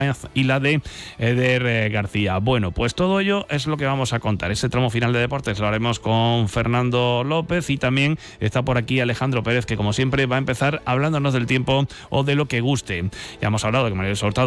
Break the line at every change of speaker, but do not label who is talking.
y la de Eder García. Bueno, pues todo ello es lo que vamos a contar. Ese tramo final de deportes lo haremos con Fernando López y también está por aquí Alejandro Pérez, que como siempre va a empezar hablándonos del tiempo o de lo que guste. Ya hemos hablado de que María Hurtado